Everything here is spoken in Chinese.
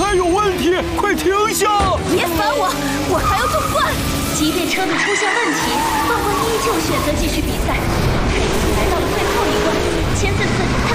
胎有问题，快停下！ 别烦我，我还要夺冠。 即便车子出现问题，凤凰依旧选择继续比赛。他已经来到了最后一关，前4次